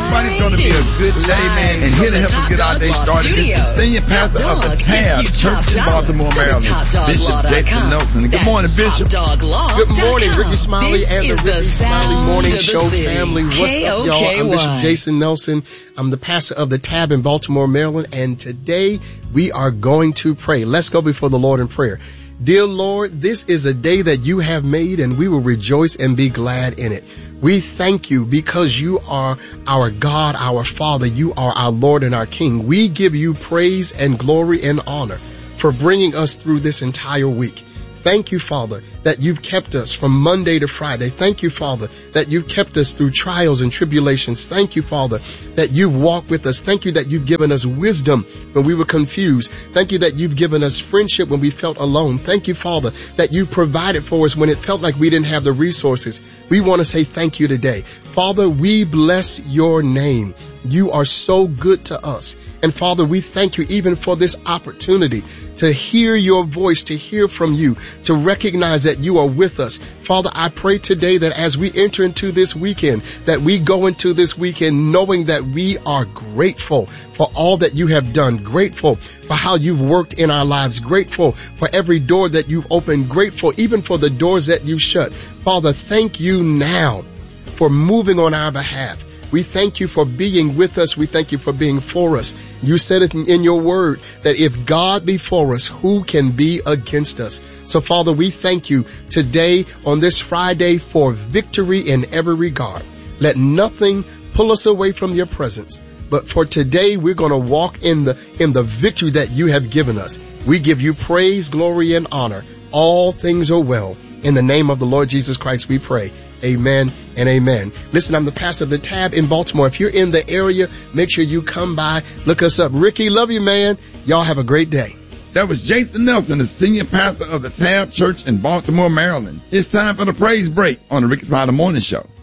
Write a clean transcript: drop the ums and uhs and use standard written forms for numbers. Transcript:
everybody's going to be a good day, man. And here to help us get our day started is the senior pastor of the TAB Church in Baltimore, Maryland, Bishop Jason Nelson. Good morning, Bishop. Good morning, Ricky Smiley and the Ricky Smiley Morning Show family. What's up, y'all? I'm Bishop Jason Nelson. I'm the pastor of the TAB in Baltimore, Maryland, and today we are going to pray. Let's go before the Lord in prayer. Dear Lord, this is a day that you have made, and we will rejoice and be glad in it. We thank you because you are our God, our Father. You are our Lord and our King. We give you praise and glory and honor for bringing us through this entire week. Thank you, Father, that you've kept us from Monday to Friday. Thank you, Father, that you've kept us through trials and tribulations. Thank you, Father, that you've walked with us. Thank you that you've given us wisdom when we were confused. Thank you that you've given us friendship when we felt alone. Thank you, Father, that you provided for us when it felt like we didn't have the resources. We want to say thank you today. Father, we bless your name. You are so good to us. And Father, we thank you even for this opportunity to hear your voice, to hear from you, to recognize that you are with us. Father, I pray today that as we enter into this weekend, that we go into this weekend knowing that we are grateful for all that you have done, grateful for how you've worked in our lives, grateful for every door that you've opened, grateful even for the doors that you've shut. Father, thank you now for moving on our behalf. We thank you for being with us. We thank you for being for us. You said it in your word that if God be for us, who can be against us? So, Father, we thank you today on this Friday for victory in every regard. Let nothing pull us away from your presence. But for today, we're going to walk in the victory that you have given us. We give you praise, glory, and honor. All things are well. In the name of the Lord Jesus Christ, we pray. Amen and amen. Listen, I'm the pastor of the TAB in Baltimore. If you're in the area, make sure you come by. Look us up. Ricky, love you, man. Y'all have a great day. That was Jason Nelson, the senior pastor of the TAB Church in Baltimore, Maryland. It's time for the praise break on the Ricky Smiley Morning Show.